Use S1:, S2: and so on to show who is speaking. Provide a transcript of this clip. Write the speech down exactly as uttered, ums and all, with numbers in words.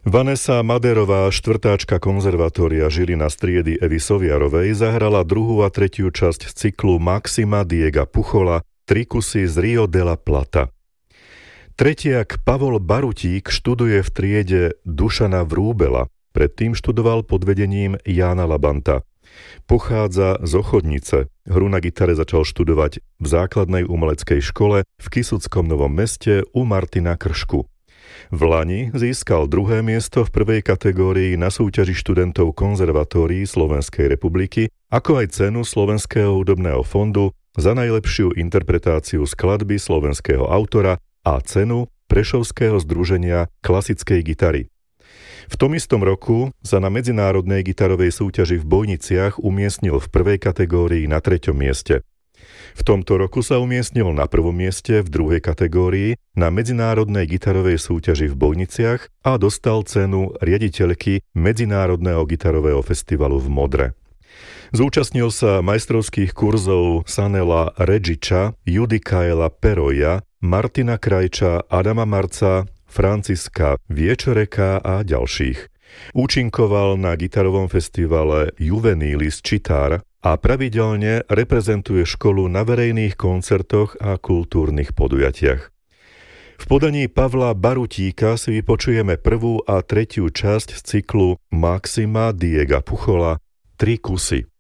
S1: Vanessa Maderová, štvrtáčka konzervatória Žilina z triedy Evy Soviarovej, zahrala druhú a tretiu časť z cyklu Maxima Diega Puchola Tri kusy z Rio de la Plata. Tretiak Pavol Barutík študuje v triede Dušana Vrúbela. Predtým študoval pod vedením Jána Labanta. Pochádza z Ochodnice. Hru na gitare začal študovať v základnej umeleckej škole v Kysuckom Novom Meste u Martina Kršku. V lani získal druhé miesto v prvej kategórii na súťaži študentov konzervatórií Slovenskej republiky, ako aj cenu Slovenského hudobného fondu za najlepšiu interpretáciu skladby slovenského autora a cenu Prešovského združenia klasickej gitary. V tom istom roku sa na medzinárodnej gitarovej súťaži v Bojniciach umiestnil v prvej kategórii na treťom mieste. V tomto roku sa umiestnil na prvom mieste v druhej kategórii na medzinárodnej gitarovej súťaži v Bojniciach a dostal cenu riaditeľky Medzinárodného gitarového festivalu v Modre. Zúčastnil sa majstrovských kurzov Sanela Redžiča, Judikaela Peroja, Martina Krajča, Adama Marca, Franciska Viečoreka a ďalších. Účinkoval na gitarovom festivale Juvenilis Čitár a pravidelne reprezentuje školu na verejných koncertoch a kultúrnych podujatiach. V podaní Pavla Barutíka si vypočujeme prvú a tretiu časť z cyklu Maxima Diega Puchola Tri kusy.